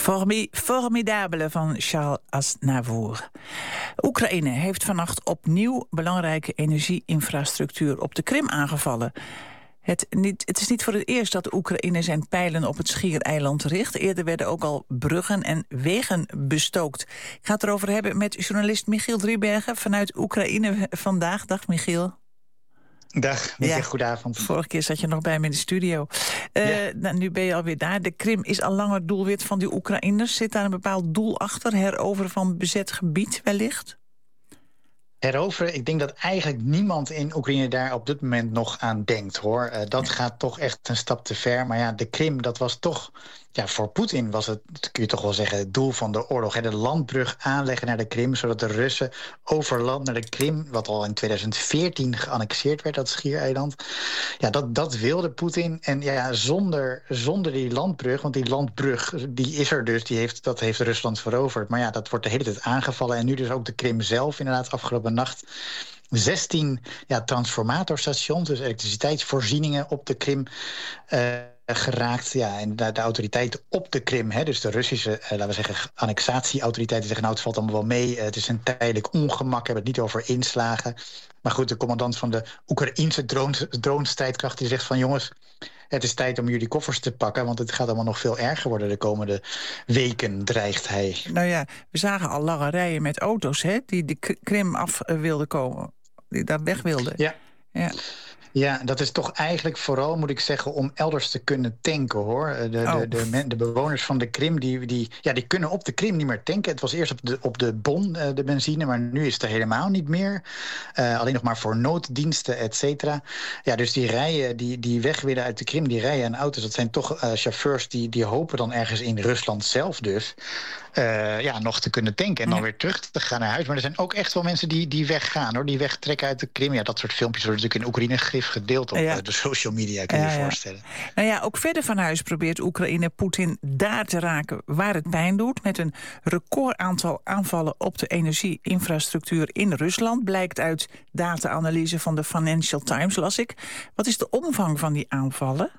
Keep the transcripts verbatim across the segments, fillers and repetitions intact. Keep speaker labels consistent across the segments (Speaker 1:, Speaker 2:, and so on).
Speaker 1: Formi- formidabele van Charles Aznavour. Oekraïne heeft vannacht opnieuw belangrijke energieinfrastructuur op de Krim aangevallen. Het, niet, het is niet voor het eerst dat Oekraïne zijn pijlen op het Schiereiland richt. Eerder werden ook al bruggen en wegen bestookt. Ik ga het erover hebben met journalist Michiel Driebergen vanuit Oekraïne vandaag. Dag Michiel.
Speaker 2: Dag, Mieke, ja, goedenavond.
Speaker 1: Vorige keer zat je nog bij me in de studio. Uh, ja. nou, nu ben je alweer daar. De Krim is al langer doelwit van die Oekraïners. Zit daar een bepaald doel achter? Heroveren van bezet gebied wellicht?
Speaker 2: Heroveren, ik denk dat eigenlijk niemand in Oekraïne daar op dit moment nog aan denkt, hoor. Uh, dat ja. gaat toch echt een stap te ver. Maar ja, de Krim, dat was toch... Ja, voor Poetin was het, kun je toch wel zeggen, het doel van de oorlog. Hè? De landbrug aanleggen naar de Krim, zodat de Russen over land naar de Krim, wat al in tweeduizend veertien geannexeerd werd, dat schiereiland. Ja, dat, dat wilde Poetin. En ja, zonder, zonder die landbrug, want die landbrug, die is er dus, die heeft, dat heeft Rusland veroverd. Maar ja, dat wordt de hele tijd aangevallen. En nu dus ook de Krim zelf, inderdaad, afgelopen nacht. zestien ja, transformatorstations, dus elektriciteitsvoorzieningen op de Krim Uh, geraakt. Ja, en de, de autoriteiten op de Krim, hè, dus de Russische, uh, laten we zeggen, annexatieautoriteiten zeggen, nou, het valt allemaal wel mee. Uh, het is een tijdelijk ongemak, hebben het niet over inslagen. Maar goed, de commandant van de Oekraïense drones, dronestrijdkracht die zegt van jongens, het is tijd om jullie koffers te pakken, want het gaat allemaal nog veel erger worden de komende weken, dreigt hij.
Speaker 1: Nou ja, we zagen al lange rijen met auto's, hè, die de Krim af wilden komen, die daar weg wilden.
Speaker 2: Ja.
Speaker 1: Ja.
Speaker 2: Ja, dat is toch eigenlijk vooral, moet ik zeggen, om elders te kunnen tanken, hoor. De,
Speaker 1: oh.
Speaker 2: de, de, de bewoners van de Krim, die, die, ja, die kunnen op de Krim niet meer tanken. Het was eerst op de, op de Bon, de benzine, maar nu is het er helemaal niet meer. Uh, alleen nog maar voor nooddiensten, et cetera. Ja, dus die rijen, die, die weg willen uit de Krim, die rijen en auto's, dat zijn toch uh, chauffeurs die, die hopen dan ergens in Rusland zelf dus Uh, ja, nog te kunnen tanken en dan ja. weer terug te gaan naar huis. Maar er zijn ook echt wel mensen die, die weggaan, hoor, die wegtrekken uit de Krim. Ja, dat soort filmpjes worden natuurlijk in Oekraïne gif gedeeld op ja. uh, de social media, kun je ja, je voorstellen.
Speaker 1: Ja. Nou ja, ook verder van huis probeert Oekraïne Poetin daar te raken waar het pijn doet. Met een record aantal aanvallen op de energieinfrastructuur in Rusland. Blijkt uit data-analyse van de Financial Times, las ik. Wat is de omvang van die aanvallen?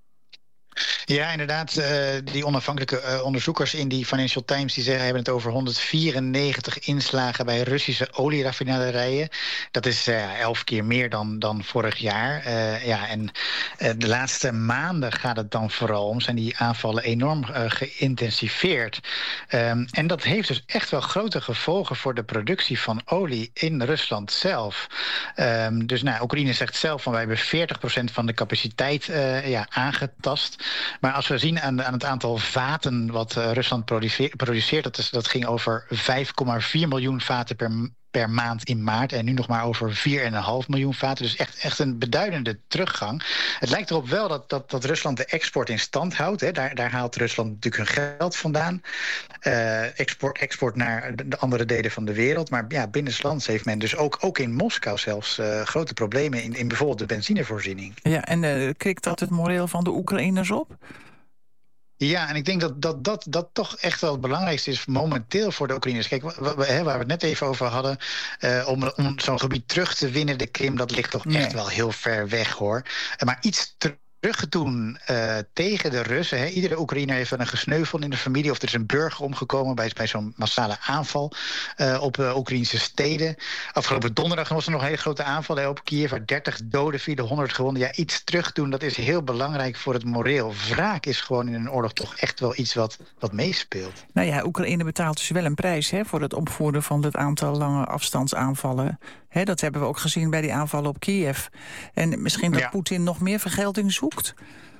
Speaker 2: Ja, inderdaad. Uh, die onafhankelijke uh, onderzoekers in die Financial Times die zeggen, hebben het over honderdvierennegentig inslagen bij Russische olieraffinaderijen. Dat is uh, elf keer meer dan, dan vorig jaar. Uh, ja, en uh, de laatste maanden gaat het dan vooral om, zijn die aanvallen enorm uh, geïntensiveerd. Um, en dat heeft dus echt wel grote gevolgen voor de productie van olie in Rusland zelf. Um, dus nou, Oekraïne zegt zelf van wij hebben veertig procent van de capaciteit uh, ja, aangetast. Maar als we zien aan, aan het aantal vaten wat uh, Rusland produceert, produceert dat, is, dat ging over vijf komma vier miljoen vaten per, per maand in maart. En nu nog maar over vier komma vijf miljoen vaten. Dus echt, echt een beduidende teruggang. Het lijkt erop wel dat, dat, dat Rusland de export in stand houdt. Hè. Daar, daar haalt Rusland natuurlijk hun geld vandaan. Uh, export, export naar de andere delen van de wereld. Maar ja, binnenlands heeft men dus ook, ook in Moskou zelfs uh, grote problemen in, in bijvoorbeeld de benzinevoorziening.
Speaker 1: Ja, en uh, krikt dat het moreel van de Oekraïners op?
Speaker 2: Ja, en ik denk dat dat, dat dat toch echt wel het belangrijkste is momenteel voor de Oekraïners. Kijk, waar we, hè, waar we het net even over hadden, uh, om, om zo'n gebied terug te winnen, de Krim, dat ligt toch nee. echt wel heel ver weg, hoor. Maar iets terug doen uh, tegen de Russen. Hè. Iedere Oekraïner heeft wel een gesneuveld in de familie, of er is een burger omgekomen bij, bij zo'n massale aanval uh, op uh, Oekraïnse steden. Afgelopen donderdag was er nog een hele grote aanval hè, op Kiev, waar dertig doden vielen, honderd gewonden. Ja, iets terug doen, dat is heel belangrijk voor het moreel. Wraak is gewoon in een oorlog toch echt wel iets wat, wat meespeelt.
Speaker 1: Nou ja, Oekraïne betaalt dus wel een prijs hè, voor het opvoeren van het aantal lange afstandsaanvallen. Hè, dat hebben we ook gezien bij die aanvallen op Kiev. En misschien dat ja. Poetin nog meer vergelding zoekt?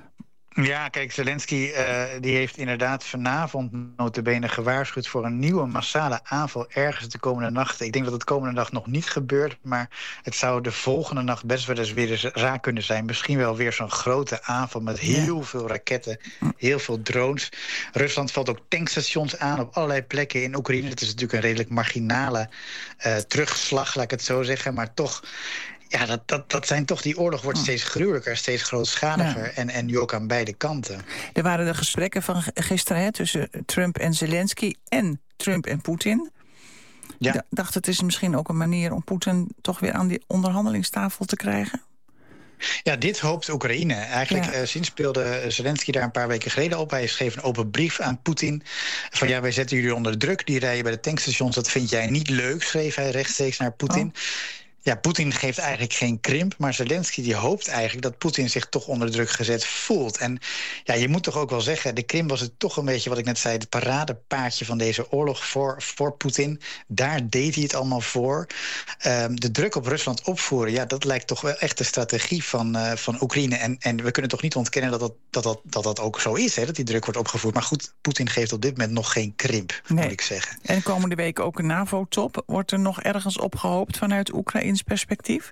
Speaker 2: Ja, kijk, Zelensky uh, die heeft inderdaad vanavond nota bene gewaarschuwd voor een nieuwe massale aanval ergens de komende nacht. Ik denk dat het komende nacht nog niet gebeurt, maar het zou de volgende nacht best wel eens weer eens raak kunnen zijn. Misschien wel weer zo'n grote aanval met heel ja. veel raketten, heel veel drones. Rusland valt ook tankstations aan op allerlei plekken in Oekraïne. Het is natuurlijk een redelijk marginale uh, terugslag, laat ik het zo zeggen, maar toch. Ja, dat, dat, dat zijn toch, die oorlog wordt steeds gruwelijker, steeds grootschaliger. Ja. En, en nu ook aan beide kanten.
Speaker 1: Er waren de gesprekken van gisteren hè, tussen Trump en Zelensky en Trump en Poetin. Ja. Ik dacht, het is misschien ook een manier om Poetin toch weer aan die onderhandelingstafel te krijgen?
Speaker 2: Ja, dit hoopt Oekraïne. Eigenlijk ja. uh, sinds speelde Zelensky daar een paar weken geleden op. Hij schreef een open brief aan Poetin. Van ja, wij zetten jullie onder druk. Die rijden bij de tankstations, dat vind jij niet leuk, schreef hij rechtstreeks naar Poetin. Oh. Ja, Poetin geeft eigenlijk geen krimp, maar Zelensky die hoopt eigenlijk dat Poetin zich toch onder druk gezet voelt. En ja, je moet toch ook wel zeggen, de Krim was het toch een beetje, wat ik net zei, het paradepaardje van deze oorlog voor, voor Poetin. Daar deed hij het allemaal voor. Um, de druk op Rusland opvoeren, ja, dat lijkt toch wel echt de strategie van, uh, van Oekraïne. En, en we kunnen toch niet ontkennen dat dat, dat, dat, dat, dat ook zo is, hè, dat die druk wordt opgevoerd. Maar goed, Poetin geeft op dit moment nog geen krimp, nee. moet ik zeggen.
Speaker 1: En komende week ook een NAVO-top. Wordt er nog ergens opgehoopt vanuit Oekraïne perspectief?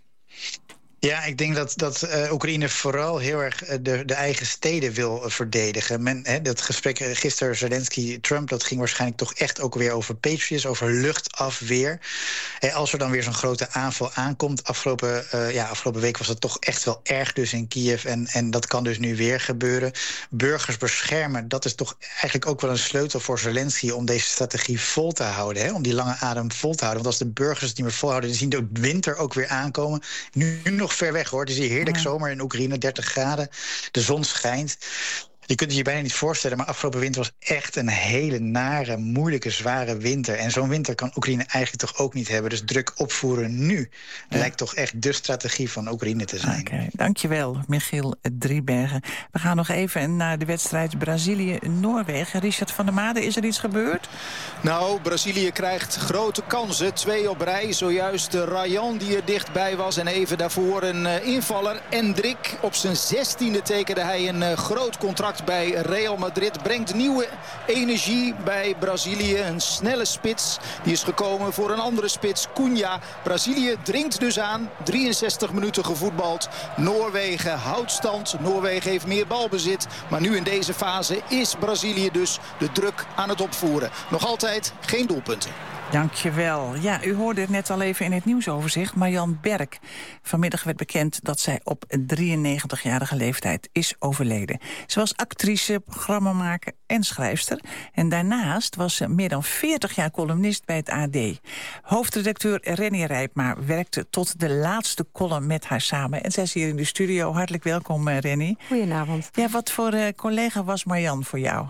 Speaker 2: Ja, ik denk dat, dat uh, Oekraïne vooral heel erg de, de eigen steden wil uh, verdedigen. Men, hè, dat gesprek gisteren Zelensky-Trump, dat ging waarschijnlijk toch echt ook weer over Patriots, over luchtafweer. Hey, als er dan weer zo'n grote aanval aankomt, afgelopen, uh, ja, afgelopen week was het toch echt wel erg dus in Kiev. En, en dat kan dus nu weer gebeuren. Burgers beschermen, dat is toch eigenlijk ook wel een sleutel voor Zelensky om deze strategie vol te houden. Hè, om die lange adem vol te houden. Want als de burgers het niet meer volhouden, dan zien de winter ook weer aankomen. Nu, nu nog ver weg, hoor. Het is hier heerlijk ja. zomer in Oekraïne, dertig graden. De zon schijnt. Je kunt het je bijna niet voorstellen, maar afgelopen winter was echt een hele nare, moeilijke, zware winter. En zo'n winter kan Oekraïne eigenlijk toch ook niet hebben. Dus druk opvoeren nu ja. lijkt toch echt de strategie van Oekraïne te zijn.
Speaker 1: Oké, okay, dankjewel, Michiel Driebergen. We gaan nog even naar de wedstrijd Brazilië-Noorwegen. Richard van der Made, is er iets gebeurd?
Speaker 3: Nou, Brazilië krijgt grote kansen. Twee op rij. Zojuist de Rayan die er dichtbij was. En even daarvoor een uh, invaller. Endrick, op zijn zestiende tekende hij een uh, groot contract bij Real Madrid. Brengt nieuwe energie bij Brazilië. Een snelle spits. Die is gekomen voor een andere spits. Cunha. Brazilië dringt dus aan. drieënzestig minuten gevoetbald. Noorwegen houdt stand. Noorwegen heeft meer balbezit. Maar nu in deze fase is Brazilië dus de druk aan het opvoeren. Nog altijd geen doelpunten.
Speaker 1: Dankjewel. Ja, u hoorde het net al even in het nieuwsoverzicht. Marjan Berk. Vanmiddag werd bekend dat zij op drieënnegentigjarige leeftijd is overleden. Ze was actrice, programmamaker en schrijfster. En daarnaast was ze meer dan veertig jaar columnist bij het A D. Hoofdredacteur Renny Rijpma werkte tot de laatste column met haar samen. En zij is hier in de studio. Hartelijk welkom, Renny.
Speaker 4: Goedenavond.
Speaker 1: Ja, wat voor uh, collega was Marjan voor jou?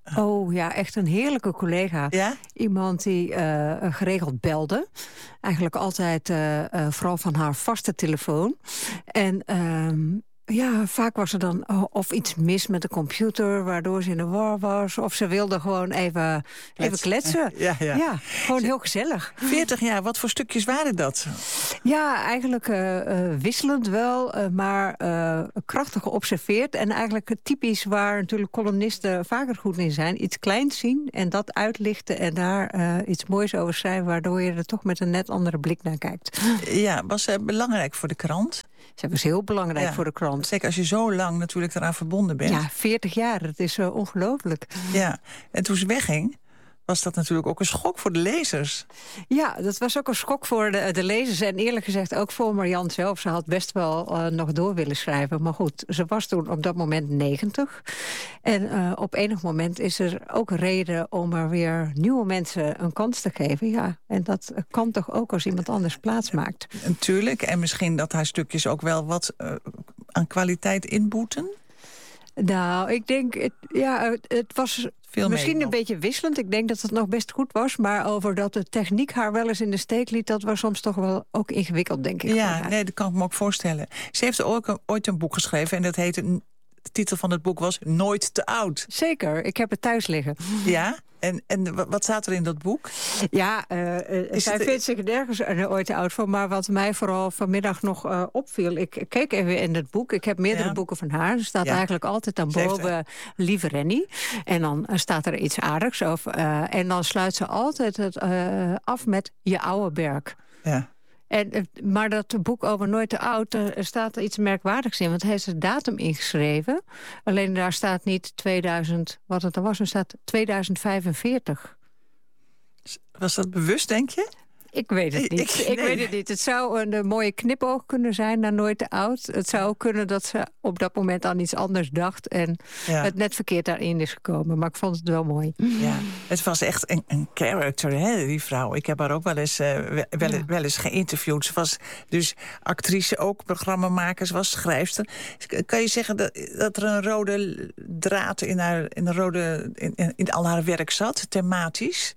Speaker 4: Oh ja, echt een heerlijke collega.
Speaker 1: Ja?
Speaker 4: Iemand die uh, geregeld belde. Eigenlijk altijd uh, uh, vooral van haar vaste telefoon. En uh, ja, vaak was er dan uh, of iets mis met de computer, waardoor ze in de war was. Of ze wilde gewoon even, even kletsen.
Speaker 1: Ja, ja.
Speaker 4: ja, gewoon heel gezellig.
Speaker 1: veertig jaar, wat voor stukjes waren dat?
Speaker 4: Ja, eigenlijk uh, uh, wisselend wel, uh, maar uh, krachtig geobserveerd. En eigenlijk typisch waar natuurlijk columnisten vaker goed in zijn. Iets kleins zien en dat uitlichten en daar uh, iets moois over schrijven, waardoor je er toch met een net andere blik naar kijkt.
Speaker 1: Ja, was ze belangrijk voor de krant?
Speaker 4: Zij was heel belangrijk ja, voor de krant.
Speaker 1: Zeker als je zo lang natuurlijk eraan verbonden bent.
Speaker 4: Ja, veertig jaar, dat is uh, ongelooflijk.
Speaker 1: Ja, en toen ze wegging, was dat natuurlijk ook een schok voor de lezers.
Speaker 4: Ja, dat was ook een schok voor de, de lezers. En eerlijk gezegd ook voor Marjan zelf. Ze had best wel uh, nog door willen schrijven. Maar goed, ze was toen op dat moment negentig. En uh, op enig moment is er ook reden om er weer nieuwe mensen een kans te geven. Ja, en dat kan toch ook als iemand anders plaats maakt.
Speaker 1: Natuurlijk, en misschien dat haar stukjes ook wel wat uh, aan kwaliteit inboeten?
Speaker 4: Nou, ik denk, het, ja, het, het was
Speaker 1: Veel
Speaker 4: misschien een beetje wisselend. Ik denk dat het nog best goed was. Maar over dat de techniek haar wel eens in de steek liet, dat was soms toch wel ook ingewikkeld, denk ik.
Speaker 1: Ja, nee, dat kan ik me ook voorstellen. Ze heeft ook ooit een boek geschreven en dat heette, de titel van het boek was Nooit te oud.
Speaker 4: Zeker, ik heb het thuis liggen.
Speaker 1: Ja? En, en wat staat er in dat boek?
Speaker 4: Ja, uh, zij het... vindt zich nergens uh, ooit te oud voor. Maar wat mij vooral vanmiddag nog uh, opviel, ik keek even in het boek. Ik heb meerdere ja. boeken van haar. Er staat ja. eigenlijk altijd aan boven heeft... Lieve Renny. En dan uh, staat er iets aardigs. Of, uh, en dan sluit ze altijd het uh, af met Je oude berg.
Speaker 1: Ja.
Speaker 4: En, maar dat boek over Nooit te oud, er staat er iets merkwaardigs in. Want hij heeft de datum ingeschreven. Alleen daar staat niet tweeduizend, wat het dan was, er staat tweeduizend vijfenveertig.
Speaker 1: Was dat bewust, denk je?
Speaker 4: Ik weet het niet. Ik, ik nee. weet het niet. Het zou een, een mooie knipoog kunnen zijn naar Nooit te Oud. Het zou kunnen dat ze op dat moment aan iets anders dacht en ja. het net verkeerd daarin is gekomen. Maar ik vond het wel mooi.
Speaker 1: Ja, het was echt een, een character, hè, die vrouw. Ik heb haar ook wel eens, uh, wel, ja. wel eens geïnterviewd. Ze was dus actrice ook, programmamaker, ze was schrijfster. Kan je zeggen dat, dat er een rode draad in, haar, in, de rode, in, in, in al haar werk zat, thematisch?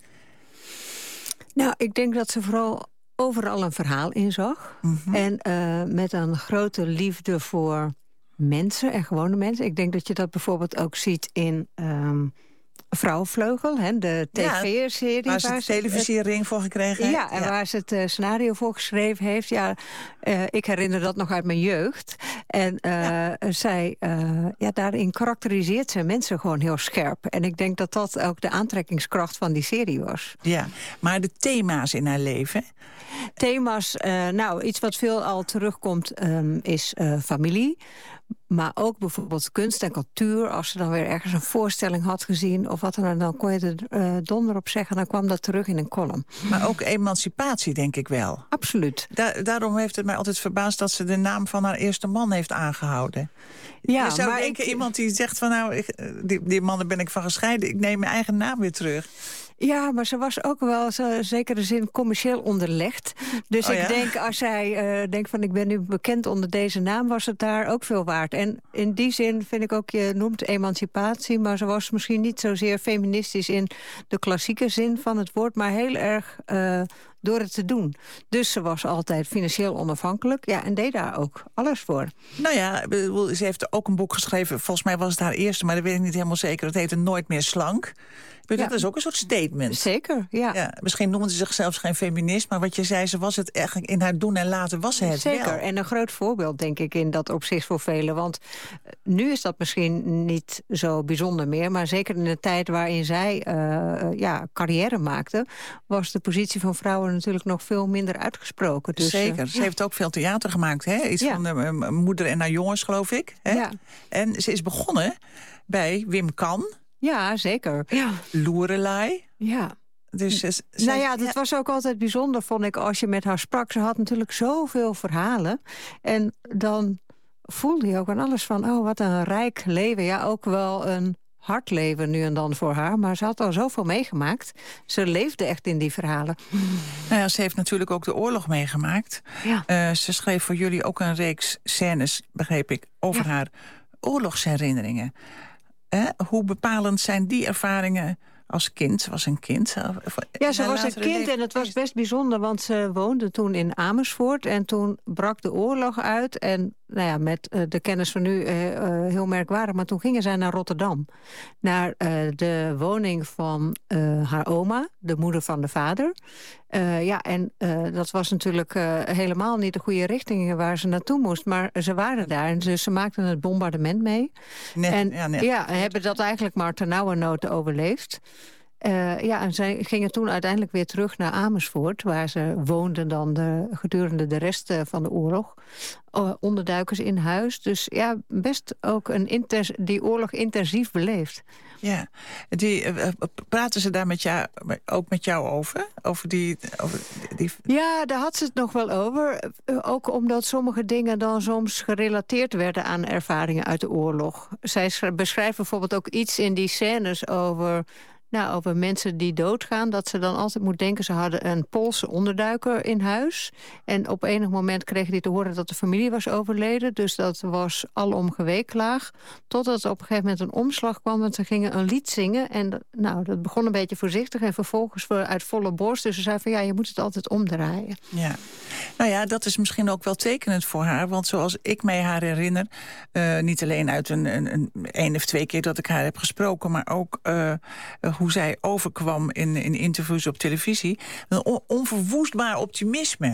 Speaker 4: Nou, ik denk dat ze vooral overal een verhaal in zag. Mm-hmm. En uh, met een grote liefde voor mensen en gewone mensen. Ik denk dat je dat bijvoorbeeld ook ziet in um, Vrouwenvleugel, hè, de tv-serie.
Speaker 1: Ja, waar ze de televisiering voor gekregen heeft.
Speaker 4: Ja, en ja. waar ze het uh, scenario voor geschreven heeft. Ja, uh, ik herinner dat nog uit mijn jeugd. En uh, ja. zij, uh, ja, daarin karakteriseert ze mensen gewoon heel scherp. En ik denk dat dat ook de aantrekkingskracht van die serie was.
Speaker 1: Ja, maar de thema's in haar leven?
Speaker 4: Thema's, uh, nou, iets wat veel al terugkomt um, is uh, familie. Maar ook bijvoorbeeld kunst en cultuur. Als ze dan weer ergens een voorstelling had gezien of wat dan, dan kon je er uh, donder op zeggen. Dan kwam dat terug in een column.
Speaker 1: Maar ook emancipatie, denk ik wel.
Speaker 4: Absoluut.
Speaker 1: Da- daarom heeft het mij altijd verbaasd dat ze de naam van haar eerste man heeft aangehouden. Ja, je zou maar denken, ik... iemand die zegt van nou, ik, die, die mannen ben ik van gescheiden. Ik neem mijn eigen naam weer terug.
Speaker 4: Ja, maar ze was ook wel in zekere zin commercieel onderlegd. Dus oh, ik ja? denk, als zij uh, denkt van ik ben nu bekend onder deze naam, was het daar ook veel waard. En in die zin vind ik ook, je noemt emancipatie, maar ze was misschien niet zozeer feministisch in de klassieke zin van het woord, maar heel erg uh, door het te doen. Dus ze was altijd financieel onafhankelijk. Ja, en deed daar ook alles voor.
Speaker 1: Nou ja, ze heeft ook een boek geschreven. Volgens mij was het haar eerste, maar dat weet ik niet helemaal zeker. Het heette Nooit meer slank. Dat ja. is ook een soort statement.
Speaker 4: Zeker, ja. ja.
Speaker 1: Misschien noemde ze zichzelf geen feminist, maar wat je zei, ze was het eigenlijk in haar doen en laten was ze het
Speaker 4: Zeker,
Speaker 1: wel.
Speaker 4: En een groot voorbeeld, denk ik, in dat opzicht voor velen. Want nu is dat misschien niet zo bijzonder meer, maar zeker in de tijd waarin zij uh, ja, carrière maakte, was de positie van vrouwen natuurlijk nog veel minder uitgesproken. Dus,
Speaker 1: zeker,
Speaker 4: uh,
Speaker 1: ze
Speaker 4: ja.
Speaker 1: heeft ook veel theater gemaakt, hè? Iets ja. van uh, Moeder en haar jongens, geloof ik. Hè?
Speaker 4: Ja.
Speaker 1: En ze is begonnen bij Wim Kan.
Speaker 4: Ja, zeker. Ja.
Speaker 1: Loerelei.
Speaker 4: Ja.
Speaker 1: Dus, ze,
Speaker 4: nou ja, dat
Speaker 1: ja.
Speaker 4: was ook altijd bijzonder, vond ik, als je met haar sprak. Ze had natuurlijk zoveel verhalen. En dan voelde je ook aan alles van, oh, wat een rijk leven. Ja, ook wel een hard leven nu en dan voor haar. Maar ze had al zoveel meegemaakt. Ze leefde echt in die verhalen.
Speaker 1: Nou ja, ze heeft natuurlijk ook de oorlog meegemaakt. Ja. Uh, ze schreef voor jullie ook een reeks scènes, begreep ik, over ja. haar oorlogsherinneringen. Eh, hoe bepalend zijn die ervaringen als kind? Ze was een kind.
Speaker 4: Ja, ze was een kind leven. En het was best bijzonder, want ze woonde toen in Amersfoort. En toen brak de oorlog uit. En nou ja, met uh, de kennis van nu uh, uh, heel merkwaardig. Maar toen gingen zij naar Rotterdam. Naar uh, de woning van uh, haar oma, de moeder van de vader. Uh, ja, en uh, dat was natuurlijk uh, helemaal niet de goede richting waar ze naartoe moest. Maar ze waren daar en dus ze maakten het bombardement mee. Nee, en ja, nee. ja, hebben dat eigenlijk maar ternauwernood overleefd. Uh, ja, en zij gingen toen uiteindelijk weer terug naar Amersfoort, waar ze woonden dan de, gedurende de rest uh, van de oorlog. Uh, onderduikers in huis. Dus ja, best ook een intens, die oorlog intensief beleefd.
Speaker 1: Ja, die, uh, praten ze daar met jou, ook met jou over? over, die, over die...
Speaker 4: Ja, daar had ze het nog wel over. Uh, ook omdat sommige dingen dan soms gerelateerd werden aan ervaringen uit de oorlog. Zij beschrijft bijvoorbeeld ook iets in die scènes over... Nou, over mensen die doodgaan, dat ze dan altijd moet denken... ze hadden een Poolse onderduiker in huis. En op enig moment kregen die te horen dat de familie was overleden. Dus dat was alom geweeklaag. Totdat er op een gegeven moment een omslag kwam... want ze gingen een lied zingen. En nou, dat begon een beetje voorzichtig en vervolgens uit volle borst. Dus ze zei van ja, je moet het altijd omdraaien.
Speaker 1: Ja. Nou ja, dat is misschien ook wel tekenend voor haar. Want zoals ik mij haar herinner... Uh, niet alleen uit een, een, een, een of twee keer dat ik haar heb gesproken... maar ook... Uh, hoe zij overkwam in, in interviews op televisie. Een on, onverwoestbaar optimisme.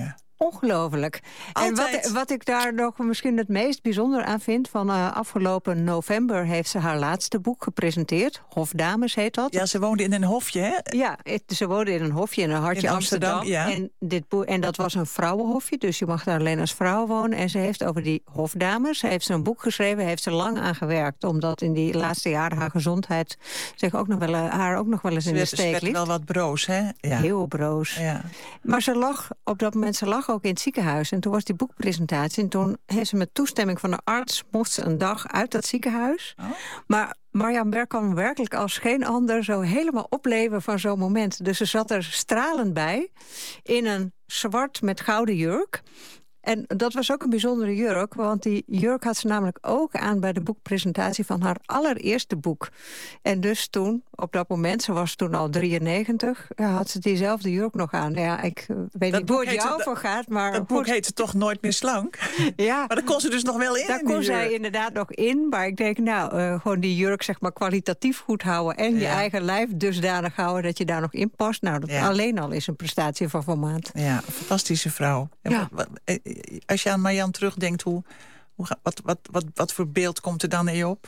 Speaker 4: ongelooflijk. En wat, wat ik daar nog misschien het meest bijzonder aan vind... van uh, afgelopen november heeft ze haar laatste boek gepresenteerd. Hofdames heet dat.
Speaker 1: Ja, ze woonde in een hofje, hè?
Speaker 4: Ja, het, ze woonde in een hofje in een hartje
Speaker 1: in
Speaker 4: Amsterdam.
Speaker 1: Amsterdam ja.
Speaker 4: en, dit boek, en dat was een vrouwenhofje, dus je mag daar alleen als vrouw wonen. En ze heeft over die hofdames, ze heeft een boek geschreven... heeft ze lang aan gewerkt, omdat in die laatste jaren... haar gezondheid zich ook nog wel, haar ook nog wel eens in de steek ligt.
Speaker 1: Ze werd wel wat broos, hè?
Speaker 4: Ja. Heel broos.
Speaker 1: Ja.
Speaker 4: Maar ze lag op dat moment, ze lag ook in het ziekenhuis. En toen was die boekpresentatie. En toen heeft ze met toestemming van de arts... mocht ze een dag uit dat ziekenhuis. Oh. Maar Marjan Berg kan werkelijk als geen ander... zo helemaal opleven van zo'n moment. Dus ze zat er stralend bij. In een zwart met gouden jurk. En dat was ook een bijzondere jurk, want die jurk had ze namelijk ook aan... bij de boekpresentatie van haar allereerste boek. En dus toen, op dat moment, ze was toen al drieënnegentig... Ja, had ze diezelfde jurk nog aan. Ja, ik weet dat niet hoe het jou het, voor gaat, maar...
Speaker 1: Dat boek heette toch Nooit meer slank?
Speaker 4: Ja.
Speaker 1: Maar daar kon ze dus nog wel in.
Speaker 4: Daar
Speaker 1: in
Speaker 4: kon zij
Speaker 1: jurk.
Speaker 4: inderdaad nog in, maar ik denk, nou, uh, gewoon die jurk zeg maar kwalitatief goed houden... en ja. je eigen lijf dusdanig houden dat je daar nog in past. Nou, dat ja. alleen al is een prestatie van formaat.
Speaker 1: Ja, een fantastische vrouw.
Speaker 4: Ja.
Speaker 1: Wat, wat, als je aan Marjan terugdenkt, hoe, hoe, wat, wat, wat, wat voor beeld komt er dan in je op?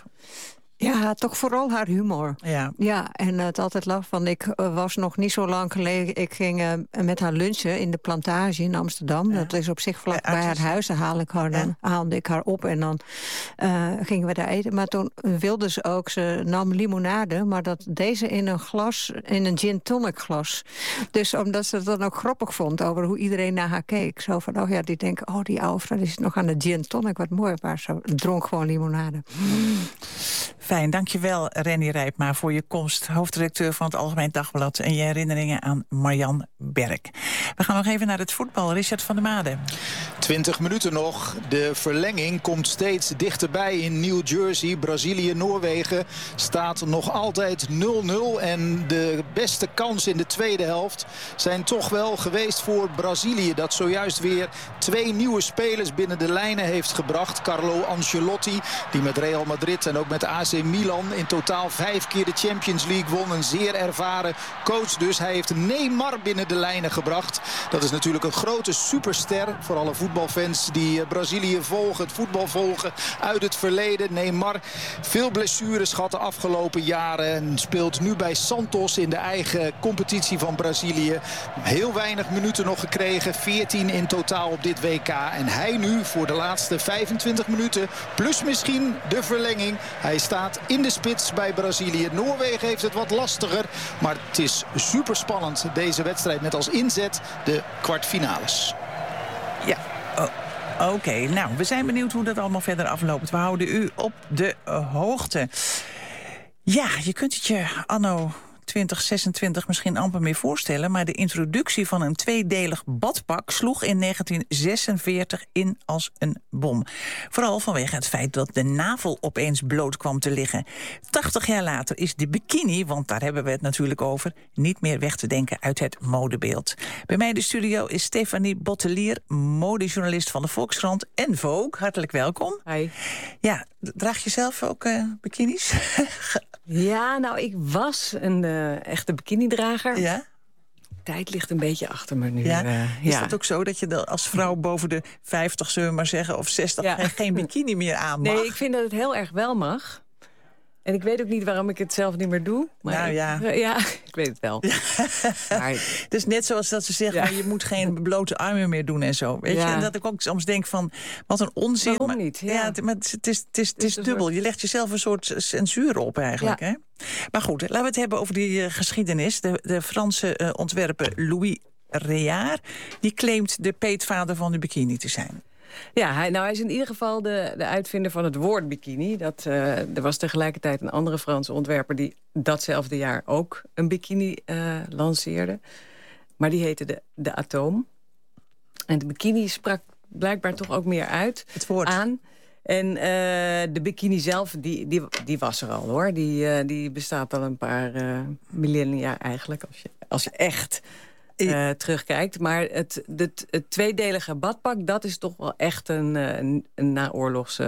Speaker 4: Ja, toch vooral haar humor.
Speaker 1: Ja,
Speaker 4: ja en het altijd lag van... Ik uh, was nog niet zo lang geleden... Ik ging uh, met haar lunchen in de Plantage in Amsterdam. Ja. Dat is op zich vlak ja, bij haar huis. Daar haal ik haar, ja. dan haalde ik haar op en dan uh, gingen we daar eten. Maar toen wilde ze ook... Ze nam limonade, maar dat deze in een glas... in een gin tonic glas. Dus omdat ze het dan ook grappig vond... over hoe iedereen naar haar keek. Zo van, oh ja, die denken... oh, die oude vrouw die zit nog aan de gin tonic. Wat mooi, maar ze dronk gewoon limonade.
Speaker 1: Mm. Fijn, dankjewel Renny Rijpma voor je komst. Hoofdredacteur van het Algemeen Dagblad. En je herinneringen aan Marjan Berg. We gaan nog even naar het voetbal. Richard van der Made.
Speaker 3: twintig minuten nog. De verlenging komt steeds dichterbij in New Jersey. Brazilië-Noorwegen staat nog altijd nul nul. En de beste kans in de tweede helft zijn toch wel geweest voor Brazilië. Dat zojuist weer twee nieuwe spelers binnen de lijnen heeft gebracht. Carlo Ancelotti, die met Real Madrid en ook met A C Milan in totaal vijf keer de Champions League won. Een zeer ervaren coach dus. Hij heeft Neymar binnen de lijnen gebracht. Dat is natuurlijk een grote superster voor alle voetbalfans die Brazilië volgen, het voetbal volgen uit het verleden. Neymar, veel blessures gehad de afgelopen jaren en speelt nu bij Santos in de eigen competitie van Brazilië. Heel weinig minuten nog gekregen, veertien in totaal op dit W K. En hij nu voor de laatste vijfentwintig minuten, plus misschien de verlenging. Hij staat in de spits bij Brazilië. Noorwegen heeft het wat lastiger, maar het is super spannend deze wedstrijd met als inzet de kwartfinales.
Speaker 1: Ja, oh, oké. Okay. Nou, we zijn benieuwd hoe dat allemaal verder afloopt. We houden u op de uh, hoogte. Ja, je kunt het je anno twintig zesentwintig misschien amper meer voorstellen, maar de introductie van een tweedelig badpak sloeg in negentien zesenveertig in als een bom. Vooral vanwege het feit dat de navel opeens bloot kwam te liggen. tachtig jaar later is de bikini, want daar hebben we het natuurlijk over, niet meer weg te denken uit het modebeeld. Bij mij in de studio is Stefanie Bottelier, modejournalist van de Volkskrant en Vogue. Hartelijk welkom.
Speaker 5: Hi.
Speaker 1: Ja, draag je zelf ook uh, bikinis?
Speaker 5: Ja, nou, ik was een uh, echte bikinidrager.
Speaker 1: Ja?
Speaker 5: Tijd ligt een beetje achter me nu.
Speaker 1: Ja?
Speaker 5: Uh,
Speaker 1: is
Speaker 5: ja.
Speaker 1: dat ook zo dat je als vrouw boven de vijftig, zullen we maar zeggen, of zestig, ja. geen bikini meer aan mag?
Speaker 5: Nee, ik vind dat het heel erg wel mag. En ik weet ook niet waarom ik het zelf niet meer doe. Maar
Speaker 1: nou ja.
Speaker 5: Ik, ja, ik weet het wel. Ja.
Speaker 1: Maar, het is net zoals dat ze zeggen, ja. je moet geen blote armen meer doen en zo. Weet ja. je? En dat ik ook soms denk van, wat een onzin.
Speaker 5: Waarom
Speaker 1: maar,
Speaker 5: niet? Ja,
Speaker 1: ja het, maar het is, het is, het is, het is dubbel. Soort... Je legt jezelf een soort censuur op eigenlijk. Ja. Hè? Maar goed, laten we het hebben over die uh, geschiedenis. De, de Franse uh, ontwerper Louis Réard, die claimt de peetvader van de bikini te zijn.
Speaker 5: Ja, hij, nou, hij is in ieder geval de, de uitvinder van het woord bikini. Dat, uh, er was tegelijkertijd een andere Franse ontwerper die datzelfde jaar ook een bikini uh, lanceerde. Maar die heette de, de Atoom. En de bikini sprak blijkbaar toch ook meer uit
Speaker 1: het woord
Speaker 5: aan. En uh, de bikini zelf, die, die, die was er al hoor. Die, uh, die bestaat al een paar uh, millennia eigenlijk, als je, als je echt... Uh, terugkijkt. Maar het, het, het tweedelige badpak, dat is toch wel echt een, een, een naoorlogse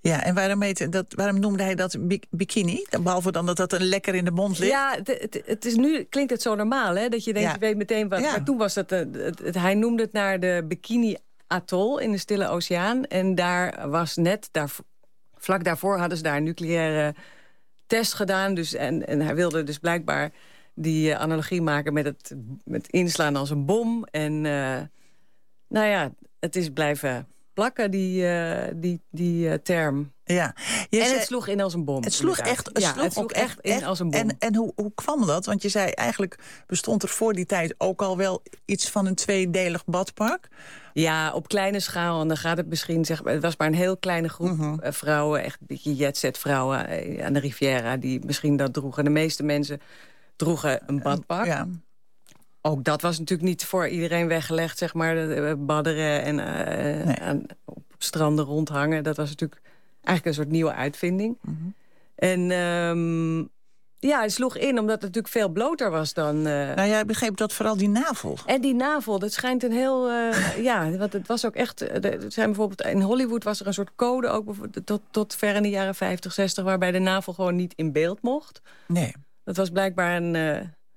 Speaker 1: Ja, en waarom, heet dat, waarom noemde hij dat bikini? Behalve dan dat dat een lekker in de mond ligt.
Speaker 5: Ja, het, het, het is nu klinkt het zo normaal, hè? Dat je denkt,
Speaker 1: ja.
Speaker 5: je weet meteen wat. Ja. Maar toen was dat, het, het, het, hij noemde het naar de Bikini Atoll in de Stille Oceaan. En daar was net, daar, vlak daarvoor hadden ze daar een nucleaire test gedaan. Dus, en, en hij wilde dus blijkbaar die uh, analogie maken met het met inslaan als een bom. En uh, nou ja, het is blijven plakken, die, uh, die, die uh, term.
Speaker 1: Ja.
Speaker 5: Je en zei, het sloeg in als een bom.
Speaker 1: Het sloeg echt, het
Speaker 5: ja,
Speaker 1: sloeg
Speaker 5: het sloeg
Speaker 1: ook
Speaker 5: echt in echt, als een bom.
Speaker 1: En, en hoe, hoe kwam dat? Want je zei eigenlijk bestond er voor die tijd ook al wel iets van een tweedelig badpark.
Speaker 5: Ja, op kleine schaal. En dan gaat het misschien, zeg maar, het was maar een heel kleine groep uh-huh. uh, vrouwen, echt een beetje jetset vrouwen uh, aan de Riviera, die misschien dat droegen. De meeste mensen droegen een badpak. Uh, ja. Ook dat was natuurlijk niet voor iedereen weggelegd, zeg maar, uh, badderen en uh, nee. aan, op stranden rondhangen. Dat was natuurlijk eigenlijk een soort nieuwe uitvinding. Uh-huh. En um, ja, hij sloeg in omdat het natuurlijk veel bloter was dan... Uh...
Speaker 1: Nou ja, ik begreep dat vooral die navel.
Speaker 5: En die navel, dat schijnt een heel... Uh, ja, want het was ook echt... Er zijn bijvoorbeeld, in Hollywood was er een soort code, ook tot, tot ver in de jaren vijftig, zestig... waarbij de navel gewoon niet in beeld mocht.
Speaker 1: Nee.
Speaker 5: Dat was blijkbaar een, uh,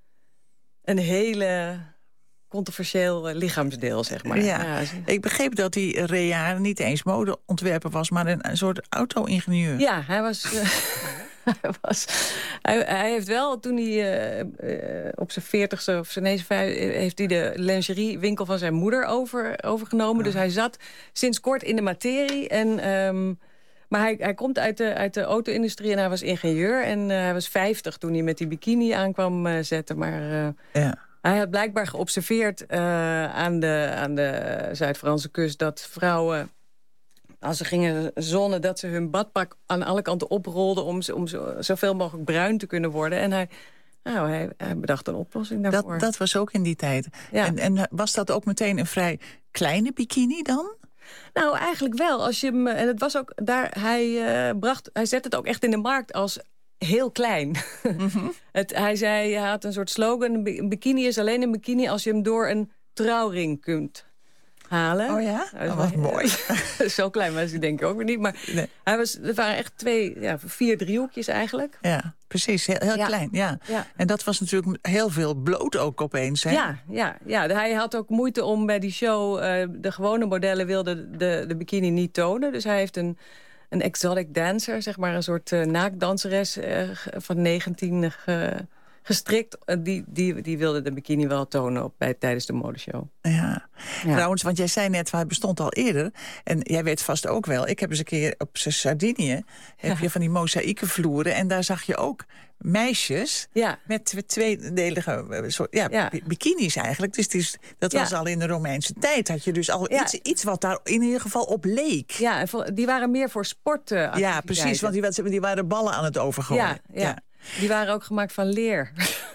Speaker 5: een hele controversieel lichaamsdeel, zeg maar.
Speaker 1: Ja, ja. Ik begreep dat die Rea niet eens modeontwerper was, maar een, een soort auto-ingenieur.
Speaker 5: Ja, hij was... Uh, Hij, was, hij, hij heeft wel, toen hij uh, uh, op zijn veertigste of zijn nee, heeft hij de lingeriewinkel van zijn moeder over, overgenomen. Ja. Dus hij zat sinds kort in de materie. En, um, maar hij, hij komt uit de, uit de auto-industrie en hij was ingenieur. En uh, hij was vijftig toen hij met die bikini aankwam uh, zetten. Maar uh, ja. hij had blijkbaar geobserveerd uh, aan de, aan de Zuid-Franse kust dat vrouwen, als ze gingen zonnen, dat ze hun badpak aan alle kanten oprolden om, om zo, zoveel mogelijk bruin te kunnen worden. En hij, nou, hij, hij bedacht een oplossing daarvoor.
Speaker 1: Dat, dat was ook in die tijd. Ja. En, en was dat ook meteen een vrij kleine bikini dan?
Speaker 5: Nou, eigenlijk wel. Als je hem, en het was ook daar, hij, uh, bracht, hij zette het ook echt in de markt als heel klein. Mm-hmm. het, hij zei, hij had een soort slogan, een bikini is alleen een bikini als je hem door een trouwring kunt halen.
Speaker 1: Oh ja? Oh, wat mooi.
Speaker 5: Zo klein was hij denk ik ook weer niet. Maar nee. hij was, er waren echt twee, ja, vier driehoekjes eigenlijk.
Speaker 1: Ja, precies. Heel, heel ja. klein. Ja. Ja. En dat was natuurlijk heel veel bloot ook opeens. Hè?
Speaker 5: Ja, ja, ja, hij had ook moeite om bij die show... Uh, de gewone modellen wilden de, de bikini niet tonen. Dus hij heeft een, een exotic dancer, zeg maar een soort uh, naakdanseres uh, van negentien... Uh, gestrikt, die, die, die wilde de bikini wel tonen op, bij, tijdens de modeshow.
Speaker 1: Ja. ja, trouwens, want jij zei net, hij bestond al eerder. En jij weet vast ook wel, ik heb eens een keer op Sardinië, heb ja. je van die mozaïekenvloeren. En daar zag je ook meisjes ja. met tweedelige soort, ja, ja. bikinis eigenlijk. Dus die, dat was ja. al in de Romeinse tijd. Had je dus al ja. iets, iets wat daar in ieder geval op leek.
Speaker 5: Ja, en die waren meer voor sporten.
Speaker 1: Ja, precies, want die, die waren ballen aan het overgooien.
Speaker 5: Ja, ja. ja. Die waren ook gemaakt van leer.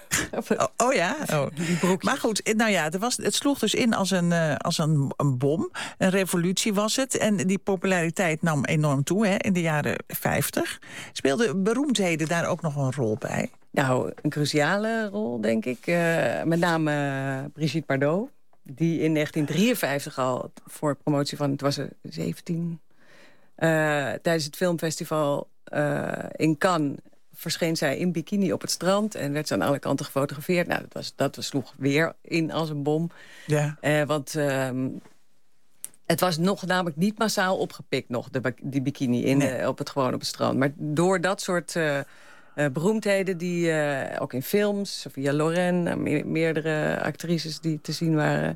Speaker 1: oh, oh ja? Oh. Maar goed, nou ja, het, was, het sloeg dus in als, een, uh, als een, een bom. Een revolutie was het. En die populariteit nam enorm toe hè, in de jaren vijftig. Speelden beroemdheden daar ook nog een rol bij?
Speaker 5: Nou, een cruciale rol, denk ik. Uh, met name uh, Brigitte Bardot. Die in negentien drieënvijftig al voor promotie van, het was er zeventien... Uh, tijdens het filmfestival uh, in Cannes verscheen zij in bikini op het strand en werd ze aan alle kanten gefotografeerd. Nou, dat, was, dat sloeg weer in als een bom. Ja. Uh, want um, het was nog namelijk niet massaal opgepikt nog, de, die bikini in, nee. uh, op het, gewoon op het strand. Maar door dat soort uh, uh, beroemdheden die uh, ook in films, Sophia Loren, uh, me meerdere actrices die te zien waren.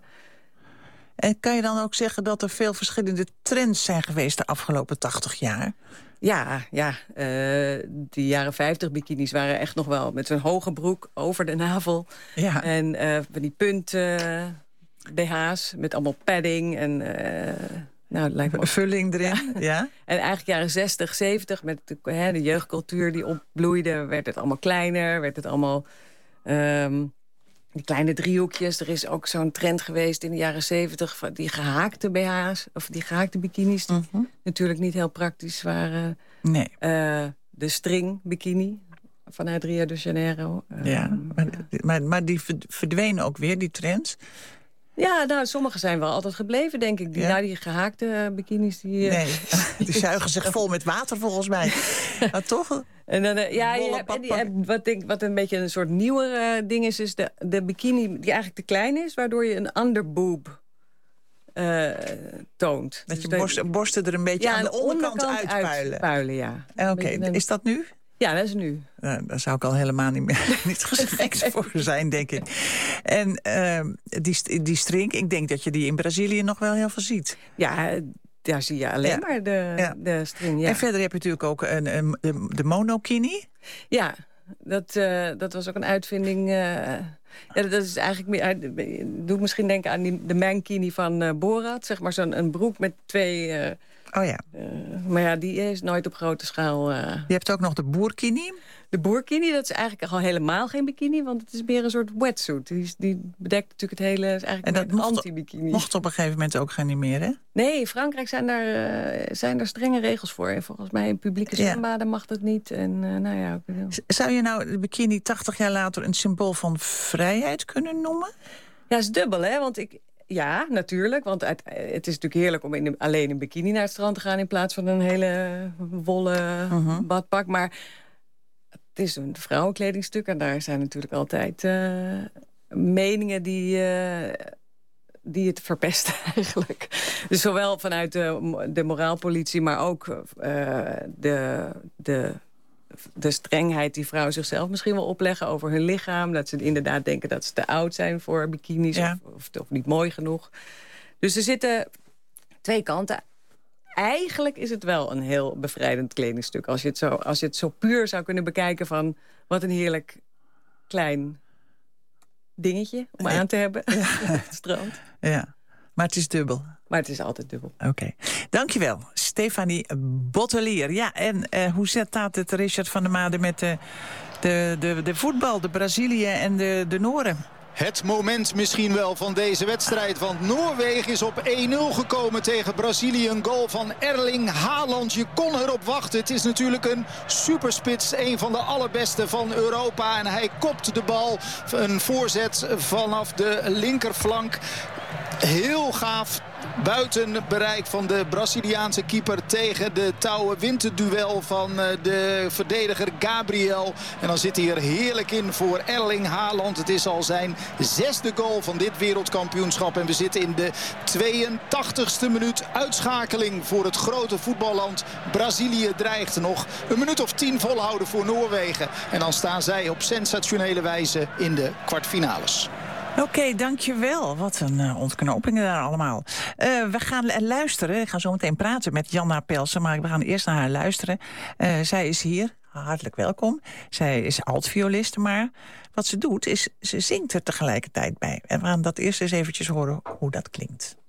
Speaker 1: En kan je dan ook zeggen dat er veel verschillende trends zijn geweest de afgelopen tachtig jaar?
Speaker 5: Ja, ja. Uh, die jaren vijftig bikinis waren echt nog wel met zo'n hoge broek over de navel. Ja. En uh, van die punten B H's met allemaal padding en uh, nou, het lijkt me ook...
Speaker 1: vulling erin. Ja. Ja.
Speaker 5: En eigenlijk jaren zestig, zeventig met de, hè, de jeugdcultuur die opbloeide, werd het allemaal kleiner, werd het allemaal um, die kleine driehoekjes. Er is ook zo'n trend geweest in de jaren zeventig van die gehaakte B H's of die gehaakte bikinis die uh-huh. natuurlijk niet heel praktisch waren. Nee. Uh, de string bikini vanuit Rio de Janeiro.
Speaker 1: Ja, um, maar, ja. Maar, maar die verdwenen ook weer, die trends?
Speaker 5: Ja, nou, sommige zijn wel altijd gebleven, denk ik. Die,
Speaker 1: Ja?
Speaker 5: nou, die gehaakte bikinis, die... Uh...
Speaker 1: Nee, die zuigen zich vol met water volgens mij. Maar toch?
Speaker 5: En dan, uh, ja, je hebt, die, uh, wat, denk, wat een beetje een soort nieuwer uh, ding is... is de, de bikini die eigenlijk te klein is... waardoor je een underboob uh, toont.
Speaker 1: Dat je
Speaker 5: dus
Speaker 1: borst,
Speaker 5: de,
Speaker 1: borsten er een beetje
Speaker 5: ja,
Speaker 1: aan de, de onderkant, onderkant uitpuilen.
Speaker 5: uitpuilen ja.
Speaker 1: Oké, okay. Is dat nu?
Speaker 5: Ja, dat is nu.
Speaker 1: Nou, daar zou ik al helemaal niet, meer, niet geschikt voor zijn, denk ik. En uh, die, die string, ik denk dat je die in Brazilië nog wel heel veel ziet.
Speaker 5: Ja, daar zie je alleen ja. maar de, ja. de string. Ja.
Speaker 1: En verder heb je natuurlijk ook een, een, de, de monokini.
Speaker 5: Ja, dat, uh, dat was ook een uitvinding... Uh, ja, dat is eigenlijk meer, uh, doet misschien denken aan die, de mankini van uh, Borat. Zeg maar zo'n een broek met twee... Uh,
Speaker 1: Oh ja.
Speaker 5: Uh, maar ja, die is nooit op grote schaal... Uh...
Speaker 1: Je hebt ook nog de boerkini.
Speaker 5: De boerkini, dat is eigenlijk al helemaal geen bikini... want het is meer een soort wetsuit. Die, die bedekt natuurlijk het hele... is eigenlijk
Speaker 1: en dat mocht,
Speaker 5: anti-bikini.
Speaker 1: mocht op een gegeven moment ook geen meer, hè?
Speaker 5: Nee, in Frankrijk zijn daar, uh, zijn daar strenge regels voor. En volgens mij in publieke zwembaden ja. mag dat niet. En, uh, nou ja,
Speaker 1: zou je nou de bikini tachtig jaar later... een symbool van vrijheid kunnen noemen?
Speaker 5: Ja, is dubbel, hè? Want ik... Ja, natuurlijk. Want het, het is natuurlijk heerlijk om in, alleen in bikini naar het strand te gaan... in plaats van een hele wollen uh-huh. badpak. Maar het is een vrouwenkledingstuk. En daar zijn natuurlijk altijd uh, meningen die, uh, die het verpesten eigenlijk. Dus zowel vanuit de, de moraalpolitie, maar ook uh, de... de de strengheid die vrouwen zichzelf misschien wel opleggen over hun lichaam. Dat ze inderdaad denken dat ze te oud zijn voor bikinis ja. of, of, of niet mooi genoeg. Dus er zitten twee kanten. Eigenlijk is het wel een heel bevrijdend kledingstuk. Als je het zo, als je het zo puur zou kunnen bekijken van... wat een heerlijk klein dingetje om ja. aan te hebben ja. op het strand.
Speaker 1: Ja, maar het is dubbel.
Speaker 5: Maar het is altijd dubbel.
Speaker 1: Oké. Okay. Dankjewel, Stefanie Bottelier. Ja, en uh, hoe staat het, Richard van der Made, met de, de, de, de voetbal, de Brazilië en de, de Nooren?
Speaker 3: Het moment misschien wel van deze wedstrijd. Want Noorwegen is op één nul gekomen tegen Brazilië. Een goal van Erling Haaland. Je kon erop wachten. Het is natuurlijk een superspits. Een van de allerbeste van Europa. En hij kopt de bal. Een voorzet vanaf de linkerflank. Heel gaaf. Buiten bereik van de Braziliaanse keeper tegen de touwen. Wint het duel van de verdediger Gabriel. En dan zit hij er heerlijk in voor Erling Haaland. Het is al zijn zesde goal van dit wereldkampioenschap. En we zitten in de tweeëntachtigste minuut. Uitschakeling voor het grote voetballand. Brazilië dreigt nog een minuut of tien volhouden voor Noorwegen. En dan staan zij op sensationele wijze in de kwartfinales.
Speaker 1: Oké, okay, dankjewel. Wat een uh, ontknopingen daar allemaal. Uh, we gaan luisteren. Ik ga zo meteen praten met Janna Pelsen, maar we gaan eerst naar haar luisteren. Uh, zij is hier. Hartelijk welkom. Zij is altviolist, maar wat ze doet is, ze zingt er tegelijkertijd bij. En we gaan dat eerst eens eventjes horen hoe dat klinkt.